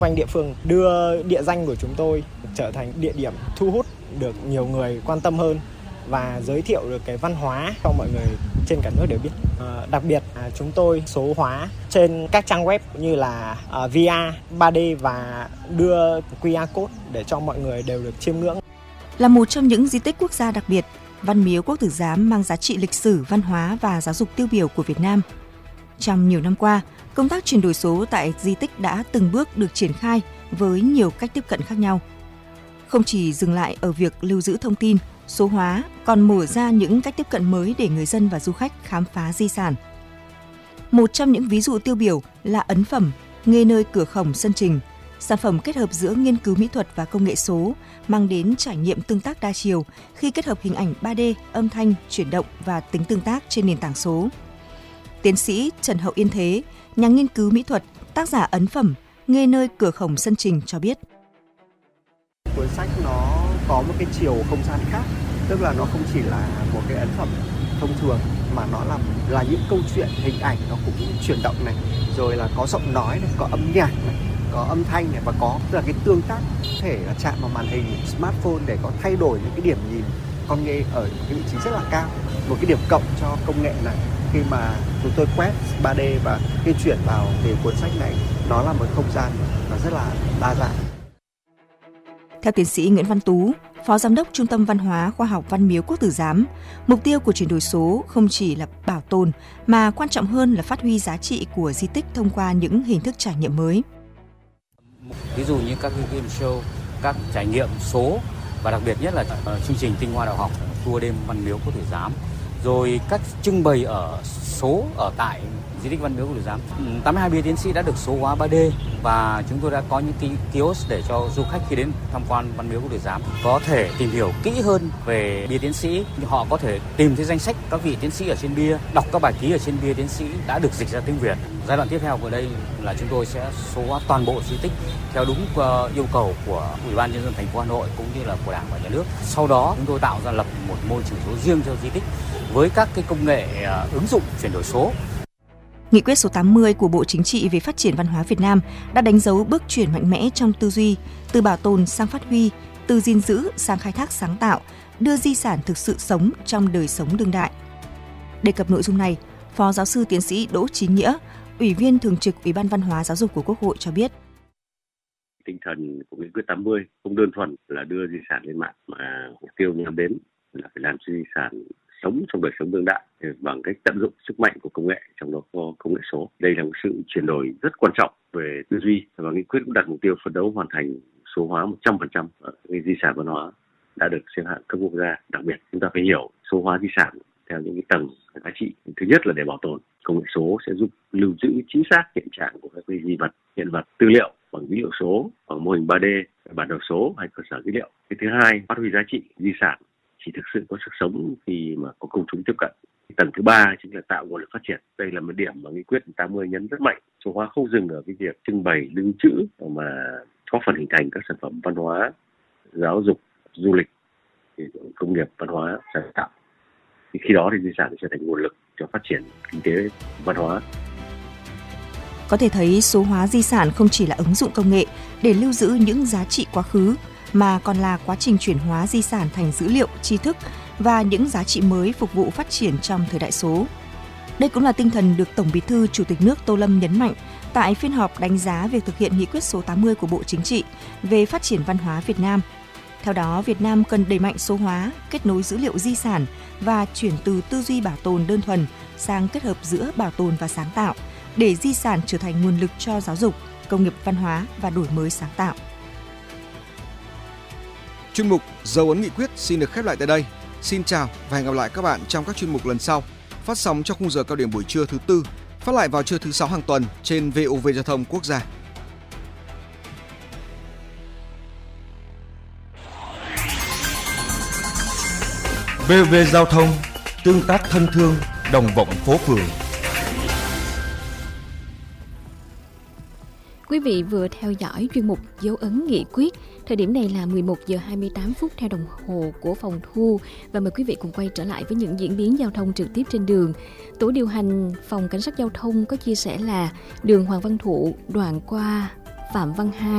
Quanh địa phương đưa địa danh của chúng tôi trở thành địa điểm thu hút được nhiều người quan tâm hơn và giới thiệu được cái văn hóa cho mọi người trên cả nước đều biết. Đặc biệt chúng tôi số hóa trên các trang web như là VR, 3D và đưa QR code để cho mọi người đều được chiêm ngưỡng. Là một trong những di tích quốc gia đặc biệt, Văn Miếu Quốc Tử Giám mang giá trị lịch sử, văn hóa và giáo dục tiêu biểu của Việt Nam. Trong nhiều năm qua, công tác chuyển đổi số tại di tích đã từng bước được triển khai với nhiều cách tiếp cận khác nhau. Không chỉ dừng lại ở việc lưu giữ thông tin, số hóa, còn mở ra những cách tiếp cận mới để người dân và du khách khám phá di sản. Một trong những ví dụ tiêu biểu là ấn phẩm Nghê nơi cửa khổng sân Trình, sản phẩm kết hợp giữa nghiên cứu mỹ thuật và công nghệ số, mang đến trải nghiệm tương tác đa chiều khi kết hợp hình ảnh 3D, âm thanh, chuyển động và tính tương tác trên nền tảng số. Tiến sĩ Trần Hậu Yên Thế, nhà nghiên cứu mỹ thuật, tác giả ấn phẩm Nghê nơi cửa khổng sân Trình cho biết. Cuốn sách nó có một cái chiều không gian khác, tức là nó không chỉ là một cái ấn phẩm thông thường mà nó là những câu chuyện, hình ảnh nó cũng chuyển động này, rồi là có giọng nói này, có âm nhạc này, có âm thanh này và có tức là cái tương tác, có thể là chạm vào màn hình smartphone để có thay đổi những cái điểm nhìn con nghe ở cái vị trí rất là cao. Một cái điểm cộng cho công nghệ này khi mà chúng tôi quét 3D và khi chuyển vào thì cuốn sách này nó là một không gian nó rất là đa dạng. Theo tiến sĩ Nguyễn Văn Tú, Phó Giám đốc Trung tâm Văn hóa Khoa học Văn Miếu Quốc Tử Giám, mục tiêu của chuyển đổi số không chỉ là bảo tồn mà quan trọng hơn là phát huy giá trị của di tích thông qua những hình thức trải nghiệm mới. Ví dụ như các game show, các trải nghiệm số và đặc biệt nhất là chương trình tinh hoa đạo học, tour đêm Văn Miếu Quốc Tử Giám, rồi các trưng bày ở số ở tại di tích Văn Miếu Quốc Tử Giám. 82 bia tiến sĩ đã được số hóa 3D và chúng tôi đã có những cái kiosk để cho du khách khi đến tham quan Văn Miếu Quốc Tử Giám có thể tìm hiểu kỹ hơn về bia tiến sĩ. Họ có thể tìm thấy danh sách các vị tiến sĩ ở trên bia, đọc các bài ký ở trên bia tiến sĩ đã được dịch ra tiếng Việt. Giai đoạn tiếp theo của đây là chúng tôi sẽ số hóa toàn bộ di tích theo đúng yêu cầu của Ủy ban Nhân dân thành phố Hà Nội cũng như là của Đảng và Nhà nước. Sau đó chúng tôi tạo ra lập một môi trường số riêng cho di tích với các cái công nghệ ứng dụng chuyển đổi số. Nghị quyết số 80 của Bộ Chính trị về phát triển văn hóa Việt Nam đã đánh dấu bước chuyển mạnh mẽ trong tư duy, từ bảo tồn sang phát huy, từ gìn giữ sang khai thác sáng tạo, đưa di sản thực sự sống trong đời sống đương đại. Đề cập nội dung này, Phó Giáo sư Tiến sĩ Đỗ Chí Nghĩa, Ủy viên Thường trực Ủy ban Văn hóa Giáo dục của Quốc hội cho biết. Tinh thần của Nghị quyết 80 không đơn thuần là đưa di sản lên mạng mà mục tiêu nhắm đến là phải làm cho di sản sống trong đời sống đương đại bằng cách tận dụng sức mạnh của công nghệ, trong đó có công nghệ số. Đây là một sự chuyển đổi rất quan trọng về tư duy và nghị quyết cũng đặt mục tiêu phấn đấu hoàn thành số hóa 100% di sản văn hóa đã được xếp hạng cấp quốc gia. Đặc biệt chúng ta phải hiểu số hóa di sản theo những cái tầng giá trị. Thứ nhất là để bảo tồn, công nghệ số sẽ giúp lưu trữ chính xác hiện trạng của các di vật, hiện vật, tư liệu bằng dữ liệu số, bằng mô hình 3D, bản đồ số hay cơ sở dữ liệu. Cái thứ hai, phát huy giá trị di sản chỉ thực sự có sức sống khi mà có công chúng tiếp cận. Tầng thứ ba chính là tạo nguồn lực phát triển. Đây là một điểm mà nghị quyết 80 nhấn rất mạnh. Số hóa không dừng ở cái việc trưng bày, lưu trữ mà có phần hình thành các sản phẩm văn hóa, giáo dục, du lịch, công nghiệp, văn hóa, sáng tạo. Thì khi đó thì di sản sẽ thành nguồn lực cho phát triển kinh tế văn hóa. Có thể thấy số hóa di sản không chỉ là ứng dụng công nghệ để lưu giữ những giá trị quá khứ, mà còn là quá trình chuyển hóa di sản thành dữ liệu, tri thức và những giá trị mới phục vụ phát triển trong thời đại số. Đây cũng là tinh thần được Tổng Bí thư Chủ tịch nước Tô Lâm nhấn mạnh tại phiên họp đánh giá việc thực hiện nghị quyết số 80 của Bộ Chính trị về phát triển văn hóa Việt Nam. Theo đó, Việt Nam cần đẩy mạnh số hóa, kết nối dữ liệu di sản và chuyển từ tư duy bảo tồn đơn thuần sang kết hợp giữa bảo tồn và sáng tạo để di sản trở thành nguồn lực cho giáo dục, công nghiệp văn hóa và đổi mới sáng tạo. Chuyên mục Dấu ấn nghị quyết xin được khép lại tại đây. Xin chào và hẹn gặp lại các bạn trong các chuyên mục lần sau, phát sóng trong khung giờ cao điểm buổi trưa thứ Tư, phát lại vào trưa thứ Sáu hàng tuần trên VOV Giao thông Quốc gia. VOV Giao thông, tương tác thân thương, đồng vọng phố phường. Quý vị vừa theo dõi chuyên mục Dấu ấn nghị quyết. Thời điểm này là 11 giờ 28 phút theo đồng hồ của phòng thu và mời quý vị cùng quay trở lại với những diễn biến giao thông trực tiếp trên đường. Tổ điều hành Phòng Cảnh sát Giao thông có chia sẻ là đường Hoàng Văn Thụ đoạn qua Phạm Văn Hai